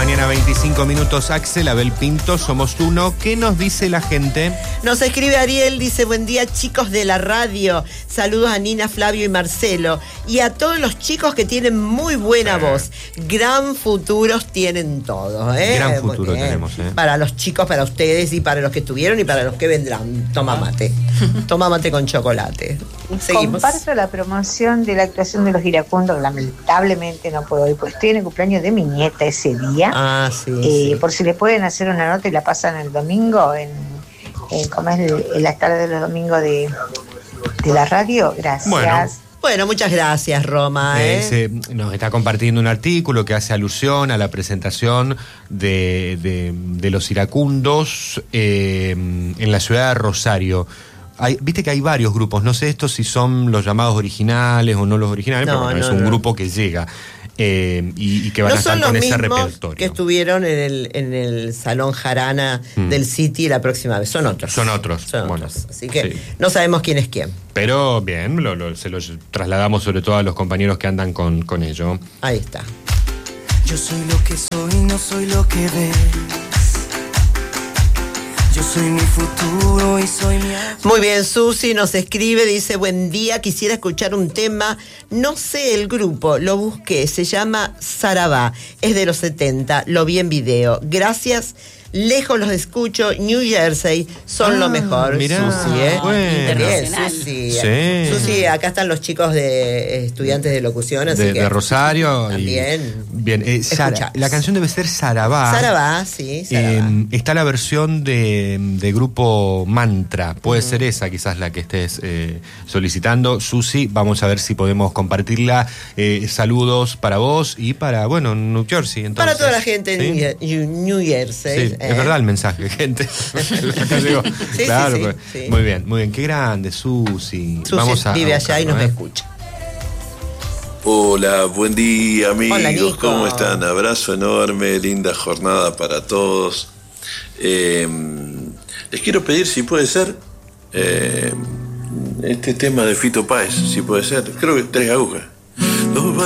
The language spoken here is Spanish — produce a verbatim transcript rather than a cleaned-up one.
mañana, veinticinco minutos. Axel, Abel Pinto, somos uno. ¿Qué nos dice la gente? Nos escribe Ariel, dice: buen día, chicos de la radio. Saludos a Nina, Flavio y Marcelo. Y a todos los chicos que tienen muy buena eh. voz. Gran futuros tienen todos, ¿eh? Gran futuro tenemos, ¿eh? Para los chicos, para ustedes y para los que estuvieron y para los que vendrán. Toma mate. Toma mate con chocolate. Seguimos. Comparto la promoción de la actuación de los iracundos. Lamentablemente no puedo ir, pues estoy en el cumpleaños de mi nieta ese día. Ah, sí, eh, sí. Por si le pueden hacer una nota y la pasan el domingo en, en como es el, en la tarde de los domingos de, de la radio. Gracias. Bueno. Bueno, muchas gracias, Roma. Eh, ¿eh? se, nos está compartiendo un artículo que hace alusión a la presentación de, de, de los iracundos eh, en la ciudad de Rosario. Hay, viste que hay varios grupos, no sé estos si son los llamados originales o no los originales, no, pero bueno, no, es un no. grupo que llega eh, y, y que van no a estar con ese repertorio. Que estuvieron en el, en el Salón Jarana mm. del City la próxima vez, son otros. Son otros, son bueno, otros. Así que sí. no sabemos quién es quién. Pero bien, lo, lo, se los trasladamos sobre todo a los compañeros que andan con, con ello. Ahí está. Yo soy lo que soy, no soy lo que ves. Yo soy mi futuro y soy mi... Muy bien, Susi nos escribe, dice: buen día, quisiera escuchar un tema, no sé el grupo, lo busqué, se llama Sarabá, es de los setenta, lo vi en video. Gracias, lejos los escucho, New Jersey, son ah, lo mejor. Mirá, Susi, ¿eh? Bueno. Bien, Susi. Sí. Susi, acá están los chicos de estudiantes de locución, así de, que... de Rosario. También. Y, bien, eh, Sara, la canción debe ser Sarabá. Sarabá, sí, Sarabá. Eh, está la versión de, de grupo Mantra, puede uh-huh. ser esa quizás la que estés eh, solicitando. Susi, vamos a ver si podemos compartirla. Eh, saludos para vos y para, bueno, New Jersey. Entonces, para toda la gente ¿sí? de New Jersey. Sí, eh. es verdad el mensaje, gente. Digo, sí, claro, sí, pues, sí. Muy bien, muy bien. Qué grande, Susi. Susi vamos a, vive a allá y nos ¿eh? escucha. Hola, buen día, amigos. Hola, Nico. ¿Cómo están? Abrazo enorme, linda jornada para todos. Eh, les quiero pedir si puede ser eh, este tema de Fito Páez, si puede ser. Creo que tres agujas.